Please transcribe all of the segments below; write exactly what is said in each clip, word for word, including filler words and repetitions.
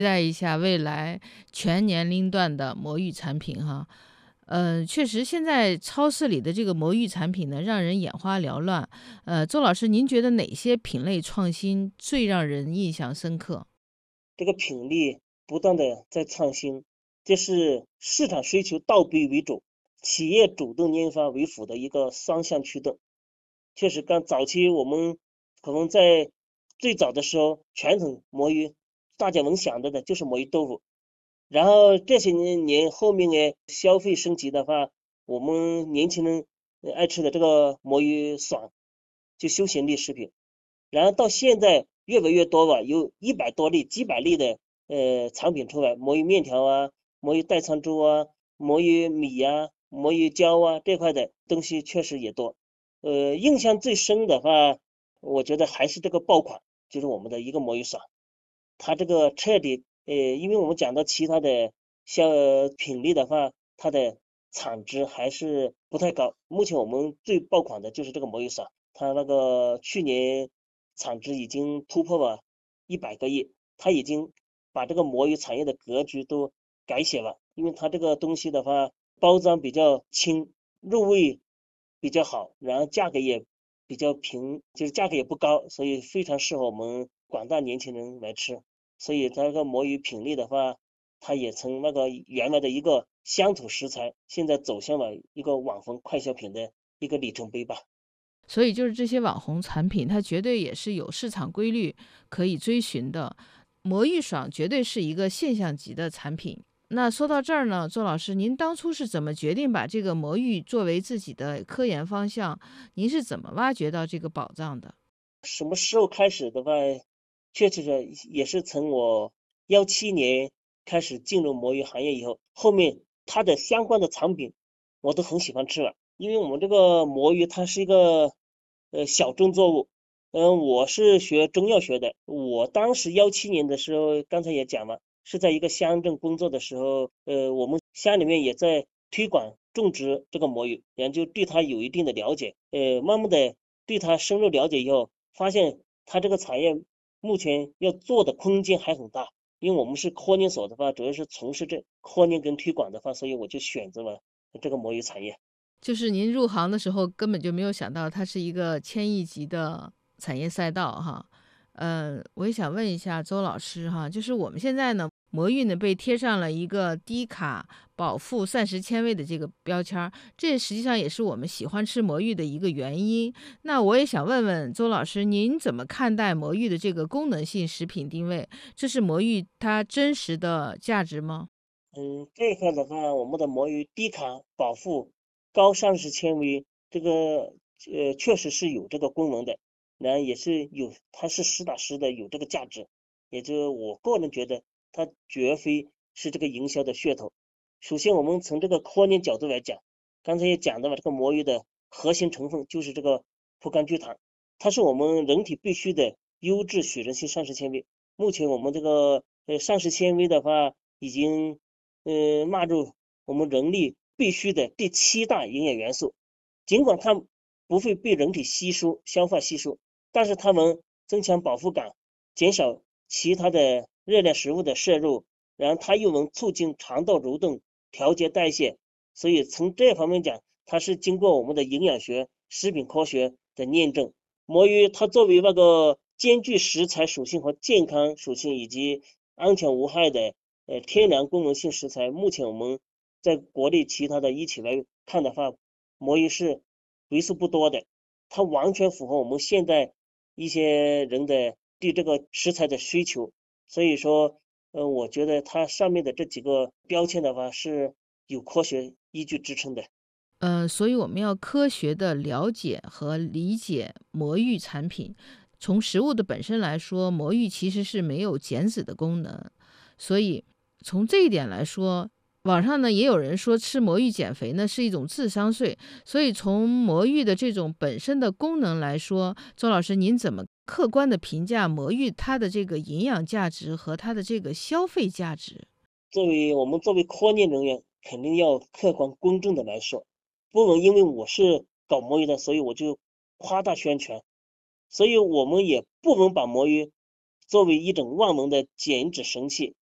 待一下未来全年龄段的魔芋产品哈。呃，确实现在超市里的这个魔芋产品呢，让人眼花缭乱。呃，周老师，您觉得哪些品类创新最让人印象深刻？ 这个品类不断的在创新，这是市场需求倒逼为主，企业主动研发为辅的一个双向驱动。确实，刚早期我们可能在最早的时候，传统魔芋大家能想到的就是魔芋豆腐，然后这些年年后面呢，消费升级的话，我们年轻人呃爱吃的这个魔芋爽，就休闲类食品。然后到现在越来越多吧，有一百多类、几百类的呃产品出来，魔芋面条啊，魔芋代餐粥啊，魔芋米啊，魔芋胶啊这块的东西确实也多。呃，印象最深的话，我觉得还是这个爆款，就是我们的一个魔芋爽。它这个彻底呃，因为我们讲到其他的像品类的话，它的产值还是不太高。目前我们最爆款的就是这个魔芋爽，它那个去年产值已经突破了一百个亿，它已经把这个魔芋产业的格局都改写了。因为它这个东西的话，包装比较轻，入味比较好，然后价格也比较平，就是价格也不高，所以非常适合我们广大年轻人来吃。所以它这个魔芋品类的话，它也从那个原来的一个乡土食材，现在走向了一个网红快消品的一个里程碑吧。 所以就是这些网红产品，它绝对也是有市场规律可以追寻的。魔芋爽绝对是一个现象级的产品。那说到这儿呢，周老师，您当初是怎么决定把这个魔芋作为自己的科研方向？您是怎么挖掘到这个宝藏的？ 什么时候开始的话，确实是也是从我幺七年开始进入魔芋行业以后，后面它的相关的产品我都很喜欢吃了。因为我们这个魔芋它是一个呃小众作物，嗯、我是学中药学的，我当时幺七年的时候，刚才也讲了，是在一个乡镇工作的时候，呃，我们乡里面也在推广种植这个魔芋，然后就对它有一定的了解，呃，慢慢的对它深入了解以后，发现它这个产业目前要做的空间还很大。因为我们是科研所的话，主要是从事这科研跟推广的话，所以我就选择了这个魔芋产业。 就是您入行的时候根本就没有想到它是一个千亿级的产业赛道哈。呃，我也想问一下周老师哈，就是我们现在呢，魔芋呢被贴上了一个低卡、饱腹、膳食纤维的这个标签儿，这实际上也是我们喜欢吃魔芋的一个原因。那我也想问问周老师，您怎么看待魔芋的这个功能性食品定位？这是魔芋它真实的价值吗？ 嗯，这一块的话，我们的魔芋低卡、饱腹、高膳食纤维，这个呃确实是有这个功能的，然后也是有，它是实打实的有这个价值。也就我个人觉得，它绝非是这个营销的噱头。首先，我们从这个科研角度来讲，刚才也讲到了，这个魔芋的核心成分就是这个葡甘聚糖，它是我们人体必需的优质水溶性膳食纤维。目前我们这个呃膳食纤维的话，已经呃纳入我们人类必须的第七大营养元素。尽管它不会被人体吸收、消化吸收，但是它们增强饱腹感，减少其他的热量食物的摄入，然后它又能促进肠道蠕动、调节代谢。所以从这方面讲，它是经过我们的营养学、食品科学的验证。魔芋它作为那个兼具食材属性和健康属性以及安全无害的呃天然功能性食材，目前我们在国内其他的一起来看的话，魔芋是为数不多的，它完全符合我们现在一些人的对这个食材的需求。所以说，呃，我觉得它上面的这几个标签的话是有科学依据支撑的。 呃，所以我们要科学的了解和理解魔芋产品。从食物的本身来说，魔芋其实是没有减脂的功能，所以从这一点来说，网上呢也有人说吃魔芋减肥呢是一种智商税。所以从魔芋的这种本身的功能来说，周老师您怎么客观的评价魔芋它的这个营养价值和它的这个消费价值？ 作为我们作为科研人员，肯定要客观公正的来说，不能因为我是搞魔芋的，所以我就夸大宣传。所以我们也不能把魔芋作为一种万能的减脂神器。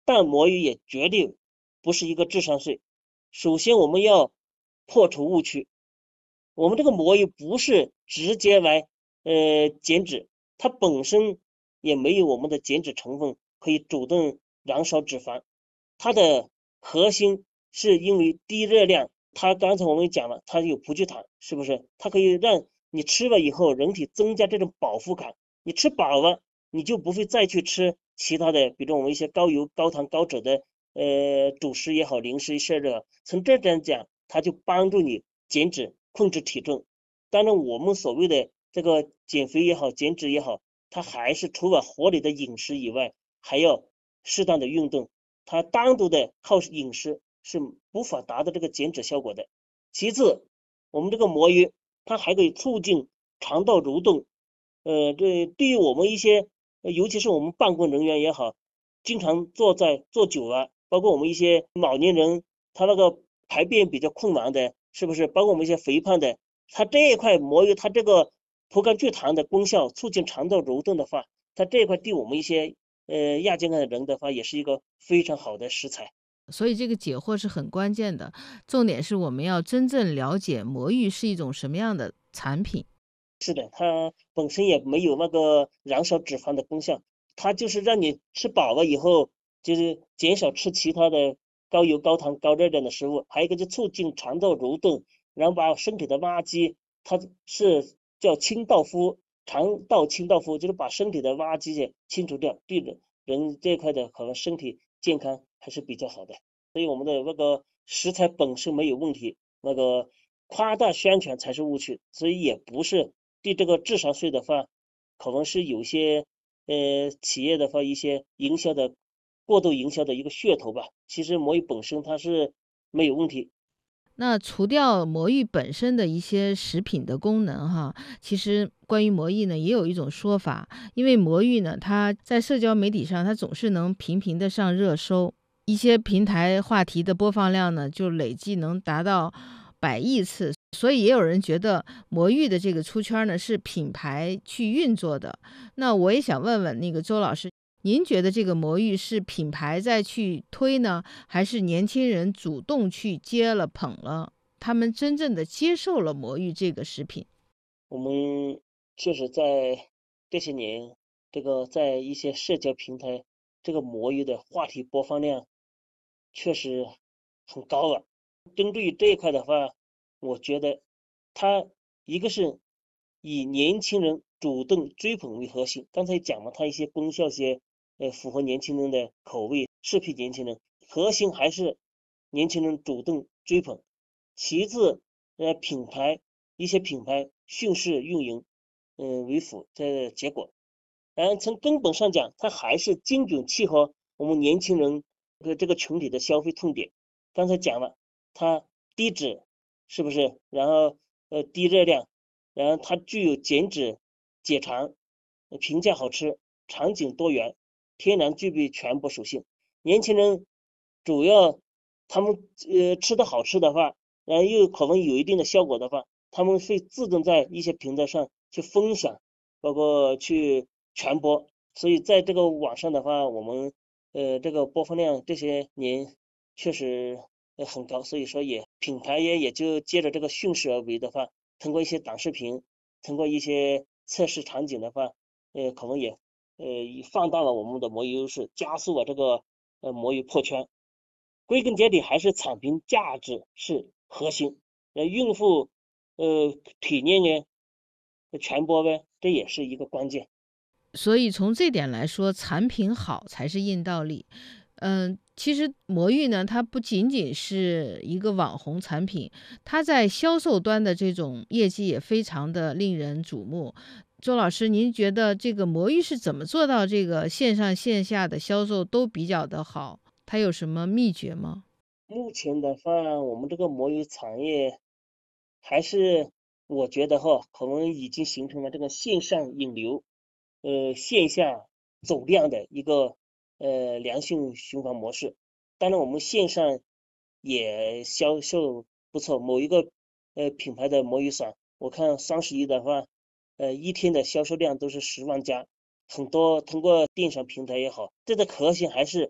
但魔芋也绝对不是一个智商税。首先我们要破除误区，我们这个魔芋不是直接来呃减脂，它本身也没有我们的减脂成分可以主动燃烧脂肪，它的核心是因为低热量，它刚才我们讲了，它有葡聚糖，是不是？它可以让你吃了以后，人体增加这种饱腹感，你吃饱了，你就不会再去吃其他的，比如我们一些高油、高糖、高脂的呃主食也好，零食也好，从这点讲，它就帮助你减脂、控制体重。当然，我们所谓的这个减肥也好，减脂也好，它还是除了合理的饮食以外，还要适当的运动。它单独的靠饮食是无法达到这个减脂效果的。其次，我们这个魔芋它还可以促进肠道蠕动，呃，这对于我们一些，尤其是我们办公人员也好，经常坐在坐久了，包括我们一些老年人，他那个排便比较困难的，是不是？包括我们一些肥胖的，它这一块魔芋，它这个葡甘聚糖的功效，促进肠道蠕动的话，它这一块对我们一些呃亚健康的人的话，也是一个非常好的食材。 所以这个解惑是很关键的，重点是我们要真正了解魔芋是一种什么样的产品。 是的，它本身也没有那个燃烧脂肪的功效，它就是让你吃饱了以后，就是减少吃其他的高油、高糖、高热量的食物，还有一个就促进肠道蠕动，然后把身体的垃圾，它是叫清道夫，肠道清道夫，就是把身体的垃圾也清除掉，对人人这一块的可能身体健康还是比较好的。所以我们的那个食材本身没有问题，那个夸大宣传才是误区，所以也不是对这个智商税的话，可能是有些呃企业的话一些营销的过度营销的一个噱头吧。其实魔芋本身它是没有问题。 那除掉魔芋本身的一些食品的功能哈，其实关于魔芋呢，也有一种说法，因为魔芋呢，它在社交媒体上，它总是能频频的上热搜，一些平台话题的播放量呢，就累计能达到百亿次，所以也有人觉得魔芋的这个出圈呢，是品牌去运作的。那我也想问问那个周老师，您觉得这个魔芋是品牌在去推呢，还是年轻人主动去接了捧了，他们真正的接受了魔芋这个食品？ 我们确实在这些年，这个在一些社交平台，这个魔芋的话题播放量确实很高了。针对于这一块的话，我觉得它一个是以年轻人主动追捧为核心，刚才讲了它一些功效些，呃，符合年轻人的口味，适配年轻人，核心还是年轻人主动追捧。其次，呃，品牌一些品牌训势运营，嗯、为辅这结果。然后从根本上讲，它还是精准契合我们年轻人的这个群体的消费痛点。刚才讲了，它低脂，是不是？然后呃低热量，然后它具有减脂、解馋、呃平价好吃、场景多元、天然具备全部属性。年轻人主要他们呃吃的好吃的话，然后又可能有一定的效果的话，他们会自动在一些平台上去分享，包括去传播。所以在这个网上的话，我们呃这个播放量这些年确实呃很高，所以说也品牌也也就借着这个顺势而为的话，通过一些短视频，通过一些测试场景的话，呃可能也呃放大了我们的魔芋优势，加速了这个呃魔芋破圈。归根结底还是产品价值是核心，呃用户呃体验呢、传播呢，这也是一个关键。 所以从这点来说，产品好才是硬道理。嗯，其实魔芋呢，它不仅仅是一个网红产品，它在销售端的这种业绩也非常的令人瞩目。周老师，您觉得这个魔芋是怎么做到这个线上线下的销售都比较的好？它有什么秘诀吗？ 目前的话，我们这个魔芋产业还是我觉得哈，可能已经形成了这个线上引流，呃，线下走量的一个呃良性循环模式。当然，我们线上也销售不错，某一个呃品牌的魔芋伞，我看双十一的话，呃一天的销售量都是十万加，很多通过电商平台也好，这个核心还是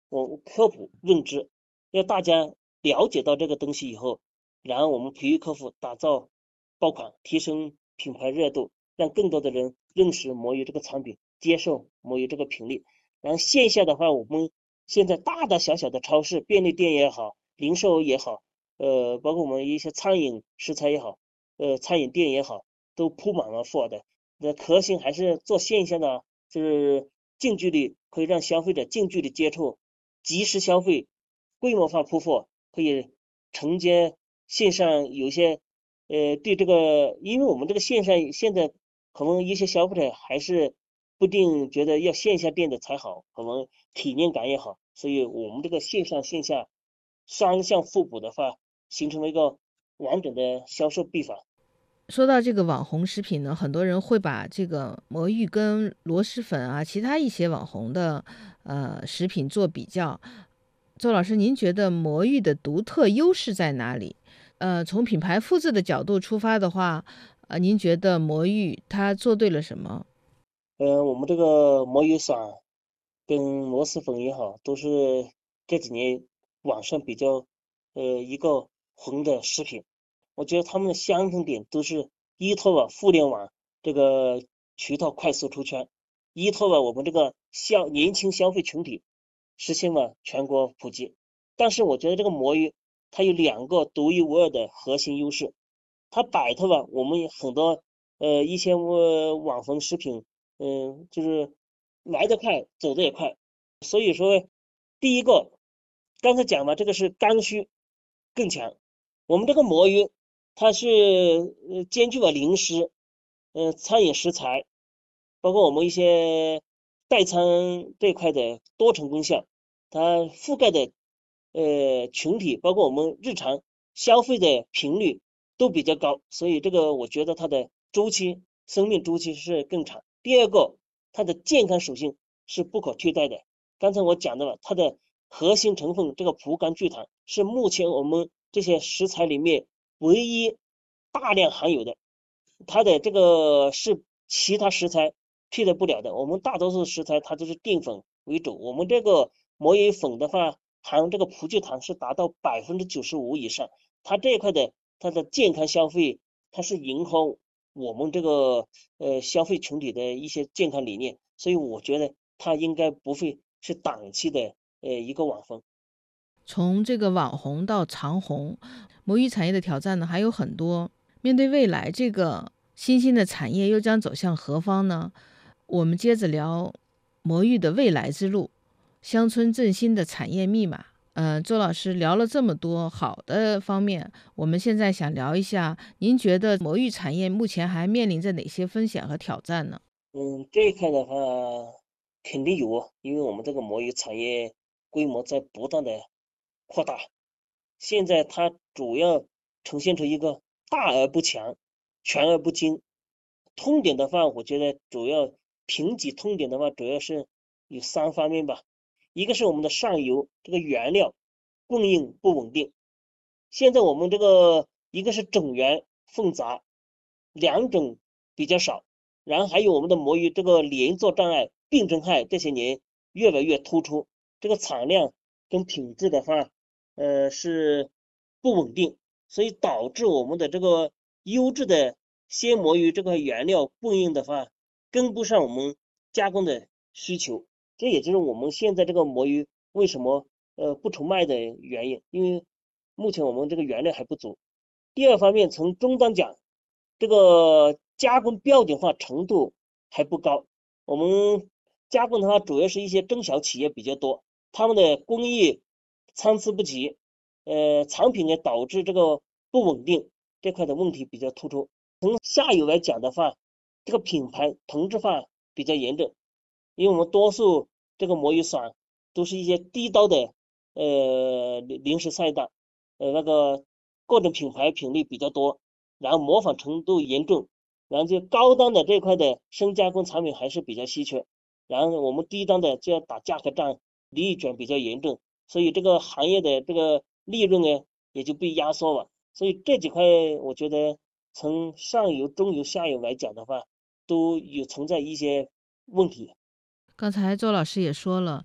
我科普认知，要大家了解到这个东西以后，然后我们培育客户，打造爆款，提升品牌热度，让更多的人认识魔芋这个产品，接受魔芋这个品类。然后线下的话，我们现在大大小小的超市、便利店也好，零售也好，呃，包括我们一些餐饮食材也好，呃，餐饮店也好，都铺满了货的。那核心还是做线下的，就是近距离可以让消费者近距离接触，及时消费，规模化铺货，可以承接线上有些呃对这个，因为我们这个线上现在可能一些消费者还是不定觉得要线下店的才好，可能体验感也好，所以我们这个线上线下双向互补的话，形成了一个完整的销售臂法。 说到这个网红食品呢，很多人会把这个魔芋跟螺蛳粉啊，其他一些网红的呃食品做比较。周老师，您觉得魔芋的独特优势在哪里？呃，从品牌复制的角度出发的话，呃，您觉得魔芋它做对了什么？ 呃，我们这个魔芋爽跟螺蛳粉也好，都是这几年网上比较呃一个红的食品。我觉得他们的相同点都是依托了互联网这个渠道快速出圈，依托了我们这个消年轻消费群体，实现了全国普及。但是我觉得这个魔芋它有两个独一无二的核心优势，它摆脱了我们很多呃一些呃网红食品，嗯，就是来得快，走得也快。所以说，第一个，刚才讲了，这个是刚需更强。我们这个魔芋，它是呃兼具了零食、呃餐饮食材，包括我们一些代餐这一块的多重功效，它覆盖的呃群体，包括我们日常消费的频率都比较高，所以这个我觉得它的周期生命周期是更长。第二个，它的健康属性是不可替代的。刚才我讲到了它的核心成分，这个葡甘聚糖是目前我们这些食材里面唯一大量含有的，它的这个是其他食材替代不了的。我们大多数食材它都是淀粉为主，我们这个魔芋粉的话，含这个葡聚糖是达到百分之九十五以上。它这一块的它的健康消费，它是迎合我们这个呃消费群体的一些健康理念，所以我觉得它应该不会是档期的呃一个网红。 从这个网红到长红，魔芋产业的挑战呢还有很多。面对未来，这个新兴的产业又将走向何方呢？我们接着聊魔芋的未来之路，乡村振兴的产业密码。呃，周老师聊了这么多好的方面，我们现在想聊一下，您觉得魔芋产业目前还面临着哪些风险和挑战呢？ 嗯，这一块的话肯定有啊，因为我们这个魔芋产业规模在不断的扩大，现在它主要呈现出一个大而不强，全而不精。痛点的话，我觉得主要评级痛点的话，主要是有三方面吧。一个是我们的上游这个原料供应不稳定，现在我们这个一个是种源混杂，两种比较少，然后还有我们的魔芋这个连作障碍、病虫害这些年越来越突出，这个产量跟品质的话，呃是不稳定，所以导致我们的这个优质的鲜魔芋这个原料供应的话，跟不上我们加工的需求，这也就是我们现在这个魔芋为什么呃不愁卖的原因，因为目前我们这个原料还不足。第二方面，从终端讲，这个加工标准化程度还不高。我们加工的话，主要是一些中小企业比较多，他们的工艺参差不齐，呃，产品呢导致这个不稳定这块的问题比较突出。从下游来讲的话，这个品牌同质化比较严重，因为我们多数这个魔芋爽都是一些低刀的呃零零食菜单，呃那个各种品牌品类比较多，然后模仿程度严重，然后就高端的这块的深加工产品还是比较稀缺，然后我们低端的就要打价格战，利益卷比较严重，所以这个行业的这个利润呢也就被压缩了。所以这几块我觉得从上游、中游、下游来讲的话，都有存在一些问题。 刚才周老师也说了，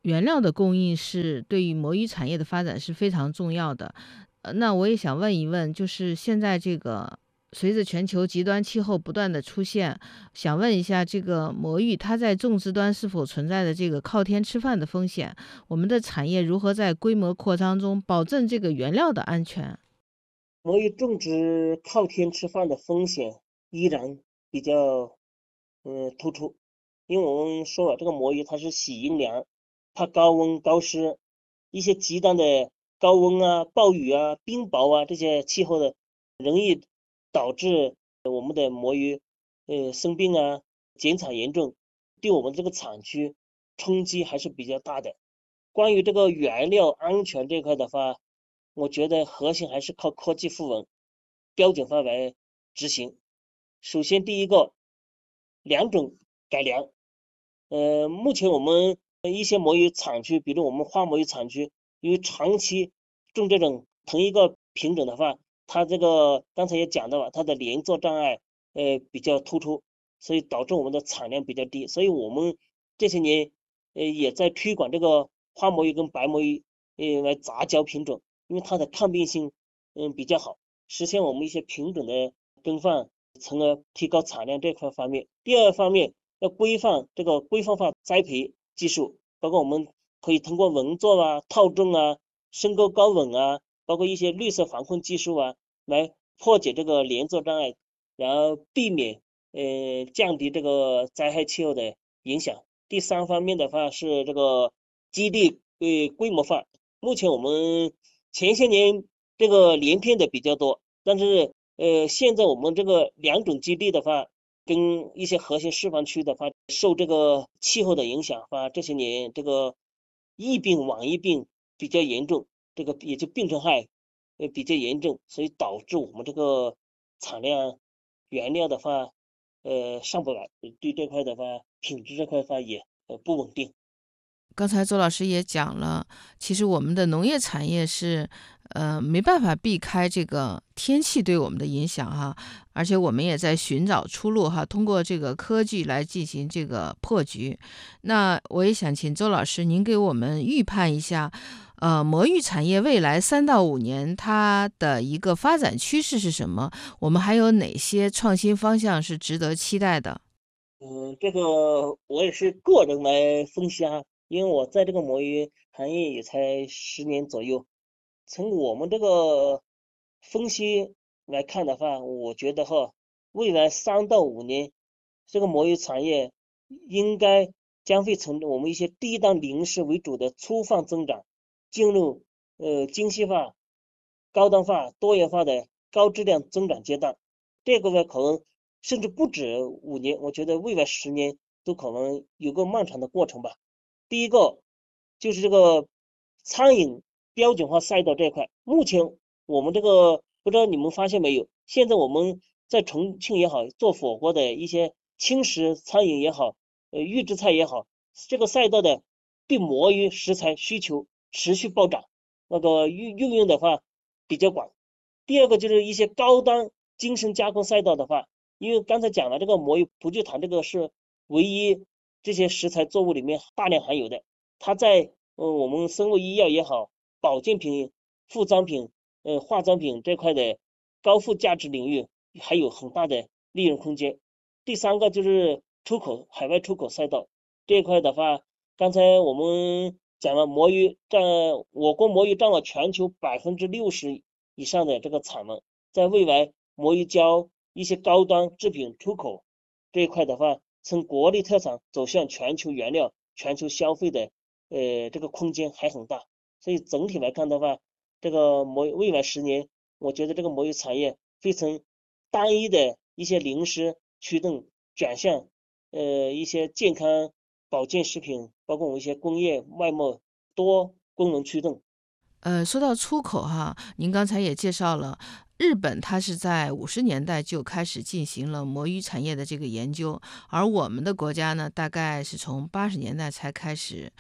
原料的供应是对于魔芋产业的发展是非常重要的。呃，那我也想问一问，就是现在这个随着全球极端气候不断的出现，想问一下，这个魔芋它在种植端是否存在的这个靠天吃饭的风险？我们的产业如何在规模扩张中保证这个原料的安全？ 魔芋种植靠天吃饭的风险依然比较嗯突出，因为我们说了，这个魔芋它是喜阴凉，怕高温高湿，一些极端的高温啊、暴雨啊、冰雹啊这些气候的，容易导致我们的魔芋呃生病啊、减产严重，对我们这个产区冲击还是比较大的。关于这个原料安全这块的话，我觉得核心还是靠科技富文、标准化来执行。首先，第一个，良种改良。呃，目前我们一些魔芋产区，比如我们花魔芋产区，因为长期种这种同一个品种的话，它这个刚才也讲到了，它的连作障碍呃比较突出，所以导致我们的产量比较低。所以我们这些年呃也在推广这个花魔芋跟白魔芋呃来杂交品种，因为它的抗病性嗯比较好，实现我们一些品种的更换，从而提高产量这块方面。第二方面，要规范这个规范化栽培技术，包括我们可以通过轮作啊、套种啊、深沟高稳啊，包括一些绿色防控技术啊，来破解这个连作障碍，然后避免呃降低这个灾害气候的影响。第三方面的话是这个基地呃规模化，目前我们前些年这个连片的比较多，但是呃现在我们这个两种基地的话，跟一些核心示范区的话，受这个气候的影响话，这些年这个疫病、网疫病比较严重，这个也就病虫害呃比较严重，所以导致我们这个产量原料的话，呃上不来，对这块的话，品质这块的话也呃不稳定。 刚才周老师也讲了，其实我们的农业产业是，呃，没办法避开这个天气对我们的影响哈，而且我们也在寻找出路哈，通过这个科技来进行这个破局。那我也想请周老师，您给我们预判一下，呃，魔芋产业未来三到五年它的一个发展趋势是什么？我们还有哪些创新方向是值得期待的？ 嗯，这个我也是个人来分析哈，因为我在这个魔芋行业也才十年左右，从我们这个分析来看的话，我觉得哈，未来三到五年，这个魔芋产业应该将会从我们一些低档零食为主的粗放增长，进入呃精细化、高端化、多元化的高质量增长阶段。这个呢，可能甚至不止五年，我觉得未来十年都可能有个漫长的过程吧。第一个就是这个餐饮标准化赛道这一块，目前我们这个不知道你们发现没有，现在我们在重庆也好，做火锅的一些轻食餐饮也好，呃预制菜也好，这个赛道的对魔芋食材需求持续暴涨，那个运运用的话比较广。第二个就是一些高端精深加工赛道的话，因为刚才讲了这个魔芋不聚糖这个是唯一这些食材作物里面大量含有的，它在呃我们生物医药也好，保健品、副产品、呃化妆品这块的高附价值领域还有很大的利润空间。第三个就是出口海外出口赛道这一块的话，刚才我们讲了魔芋占我国魔芋占了全球百分之六十以上的这个产能，在未来魔芋胶一些高端制品出口这一块的话，从国内特产走向全球原料、全球消费的呃这个空间还很大，所以整体来看的话，这个魔未来十年，我觉得这个魔芋产业会从单一的一些零食驱动转向呃一些健康保健食品，包括我们一些工业外贸多功能驱动。 呃，说到出口哈，您刚才也介绍了，日本它是在五十年代就开始进行了魔芋产业的这个研究，而我们的国家呢，大概是从八十年代才开始，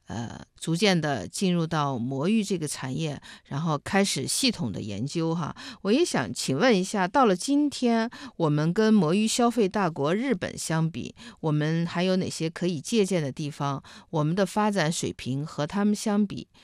呃，逐渐的进入到魔芋这个产业，然后开始系统的研究哈。我也想请问一下，到了今天，我们跟魔芋消费大国日本相比，我们还有哪些可以借鉴的地方？我们的发展水平和他们相比，